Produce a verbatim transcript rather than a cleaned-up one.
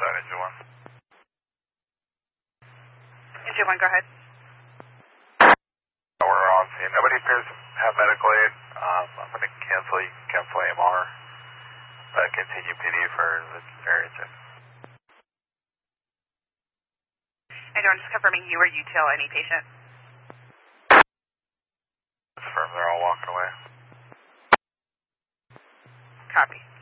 side, engine one. Engine one, go ahead. We're on scene. Nobody appears to have medical aid. Um, I'm going to cancel. You can cancel A M R, but continue P D for the area check. And I'm just confirming you or you tell any patient. Confirm they're all walking away. Copy.